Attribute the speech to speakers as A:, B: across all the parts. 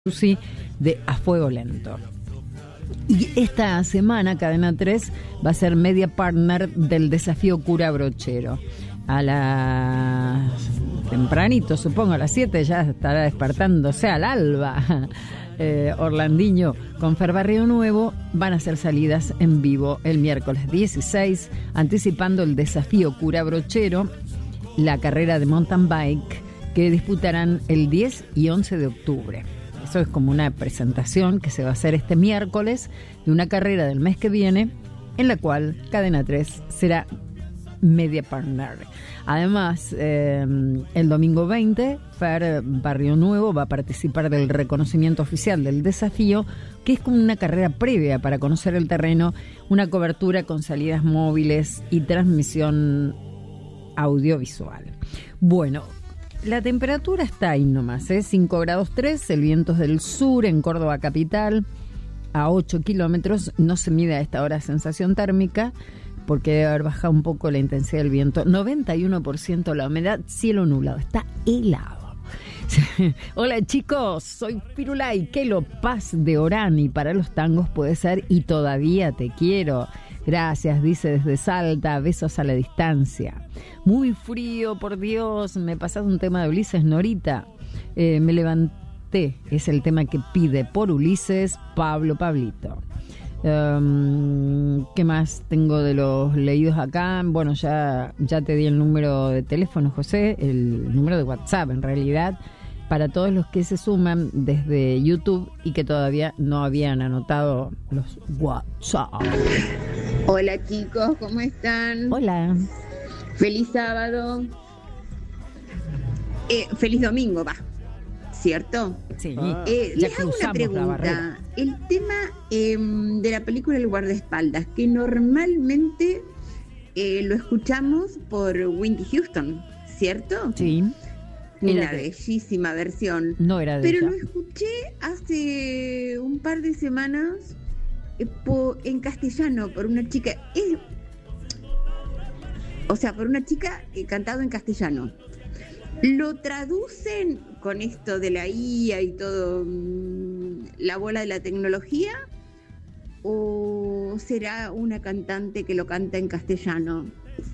A: Susi de A Fuego Lento. Y esta semana Cadena 3 va a ser media partner del desafío Cura Brochero. A las tempranito, supongo, a las 7 ya estará despertándose al alba. Orlandiño con Fer Barrio Nuevo van a hacer salidas en vivo el miércoles 16, anticipando el desafío Cura Brochero, la carrera de mountain bike que disputarán el 10 y 11 de octubre. Eso es como una presentación que se va a hacer este miércoles de una carrera del mes que viene, en la cual Cadena 3 será media partner. Además, el domingo 20, Fer Barrio Nuevo va a participar del reconocimiento oficial del desafío, que es como una carrera previa para conocer el terreno, una cobertura con salidas móviles y transmisión audiovisual. Bueno, la temperatura está ahí nomás, 5 grados 3, el viento es del sur, en Córdoba capital, a 8 kilómetros, no se mide a esta hora sensación térmica, porque debe haber bajado un poco la intensidad del viento, 91% la humedad, cielo nublado, está helado. Hola chicos, soy Firulay, que lo paz de Orani para los tangos puede ser y todavía te quiero. Gracias, dice desde Salta, besos a la distancia. Muy frío, por Dios, me pasas un tema de Ulises, Norita. Me levanté, es el tema que pide por Ulises, Pablito. ¿Qué más tengo de los leídos acá? Bueno, ya te di el número de teléfono, José, el número de WhatsApp, en realidad, para todos los que se suman desde YouTube y que todavía no habían anotado los WhatsApp.
B: Hola chicos, ¿cómo están?
A: Hola.
B: Feliz sábado. Feliz domingo, va. ¿Cierto?
A: Sí.
B: Les hago una pregunta. El tema de la película El guardaespaldas, que normalmente lo escuchamos por Whitney Houston, ¿cierto?
A: Sí.
B: Una bellísima versión.
A: No era de
B: Pero
A: ella.
B: lo escuché hace un par de semanas en castellano por una chica. Por una chica cantado en castellano. ¿Lo traducen con esto de la IA y todo, la bola de la tecnología? ¿O será una cantante que lo canta en castellano?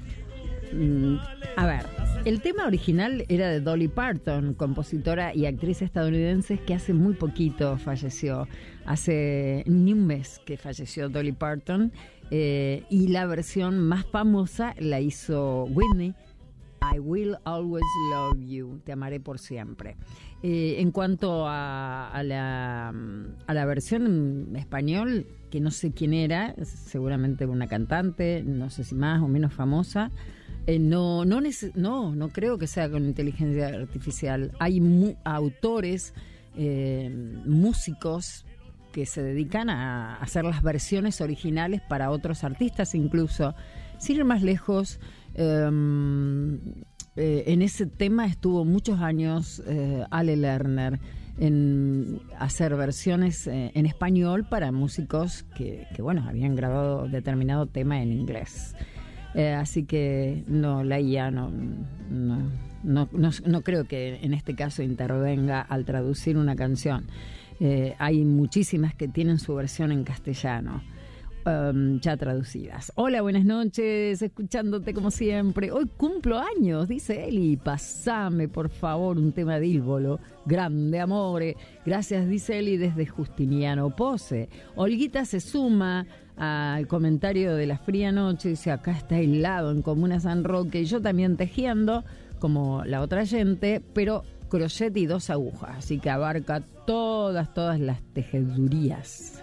A: A ver, el tema original era de Dolly Parton, compositora y actriz estadounidense que hace muy poquito falleció, hace ni un mes que falleció Dolly Parton, y la versión más famosa la hizo Whitney. I will always love you, te amaré por siempre. En cuanto a la versión en español, que no sé quién era, seguramente una cantante, no sé si más o menos famosa. No creo que sea con inteligencia artificial. Hay autores, músicos que se dedican a hacer las versiones originales para otros artistas incluso. Sin ir más lejos, en ese tema estuvo muchos años Ale Lerner en hacer versiones en español para músicos que habían grabado determinado tema en inglés. Así que la IA no creo que en este caso intervenga al traducir una canción. Hay muchísimas que tienen su versión en castellano, ya traducidas. Hola, buenas noches, escuchándote como siempre. Hoy cumplo años, dice Eli. Pasame, por favor, un tema de Ílvolo. Grande amore. Gracias, dice Eli, desde Justiniano Pose. Olguita se suma al comentario de la fría noche, dice: acá está helado en Comuna San Roque, y yo también tejiendo como la otra gente, pero crochet y 2 agujas, así que abarca todas las tejedurías.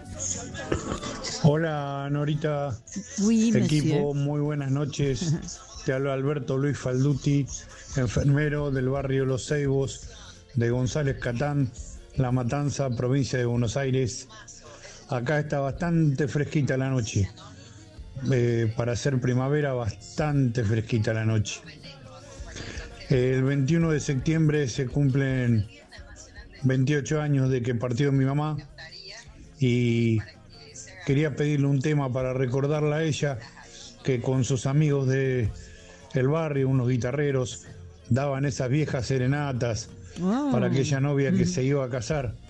C: Hola Norita, equipo, muy buenas noches. Te habla Alberto Luis Falduti, enfermero del barrio Los Ceibos de González Catán, La Matanza, provincia de Buenos Aires. Acá está bastante fresquita la noche, para ser primavera bastante fresquita la noche. El 21 de septiembre se cumplen 28 años de que partió mi mamá y quería pedirle un tema para recordarla a ella, que con sus amigos del barrio, unos guitarreros, daban esas viejas serenatas para aquella novia que se iba a casar.